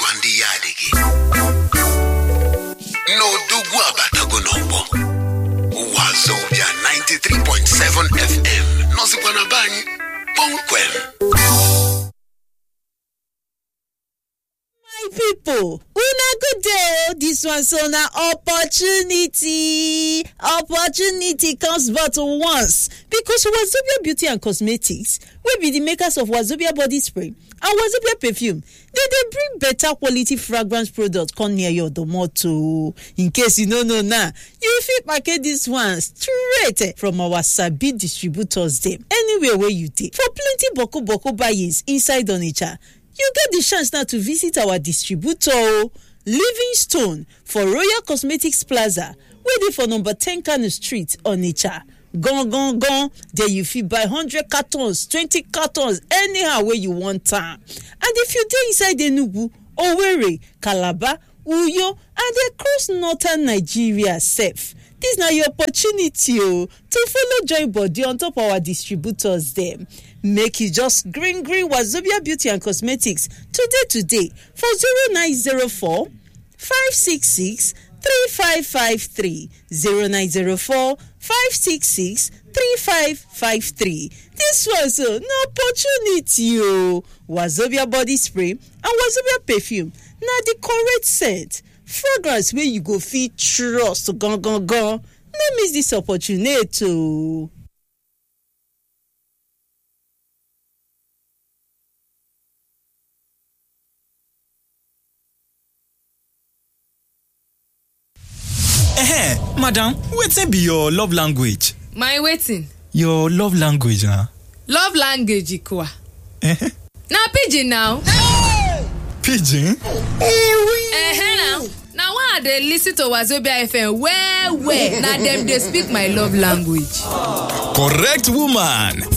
Wandi Yadigi. No Dugwa Batagonombo. Wazobia 93.7 FM. Nozipanabanyi. Bonkwem. People, una good day. This one so na opportunity comes but once, because Wazobia Beauty and Cosmetics will be the makers of Wazobia body spray and Wazobia perfume. They bring better quality fragrance products come near your domoto. In case you don't know now, you fit package this one straight from our Sabi distributors them anywhere where you take for plenty boko buy-ins inside Onitsha. You get the chance now to visit our distributor, Livingstone, for Royal Cosmetics Plaza, waiting for number 10 Kano Street, Onitsha. Gone. There you fit buy 100 cartons, 20 cartons, anyhow where you want time. And if you dey inside Enugu, Owerri, Calabar, Uyo, and across northern Nigeria safe, this na your opportunity to follow join body on top our distributors them. Make you just green Wazobia Beauty and Cosmetics today for 0904 566 3553 0904 566 3553. This was an opportunity. Wazobia body spray and Wazobia perfume. Now the correct scent, fragrance where you go feel trust. Gone. No miss this opportunity. Madam, wetin be your love language? My waiting. Your love language, na? Love language, ikwa. Na pidgin now. Pidgin? Now. Now why they listen to Wazobia FM? Where? Now them they speak my love language. Correct woman.